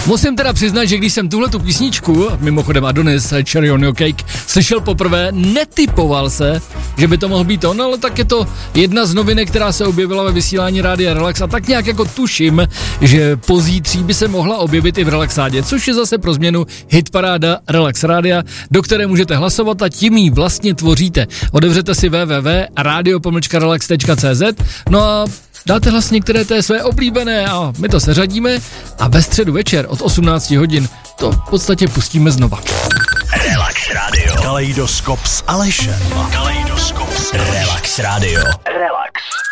Musím teda přiznat, že když jsem tuhletu písničku, mimochodem Adonis, Cherry on Your Cake, slyšel poprvé, netypoval se, že by to mohl být on, ale tak je to jedna z novinek, která se objevila ve vysílání Rádia Relax a tak nějak jako tuším, že pozítří by se mohla objevit i v Relaxádě, což je zase pro změnu hitparáda Relax Rádia, do které můžete hlasovat a tím ji vlastně tvoříte. Otevřete si www.radio-relax.cz, no a dáte hlas některé té své oblíbené a my to seřadíme a ve středu večer od 18 hodin to v podstatě pustíme znova. Relax Radio. Kaleidoskop s Alešem. Relax Radio. Relax.